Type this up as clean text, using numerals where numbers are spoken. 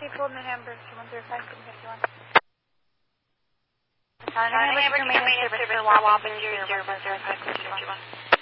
April, New Hampshire, 2105, can you get you on? New Hampshire, maintenance service for Wappinger, 0105, can you get you on?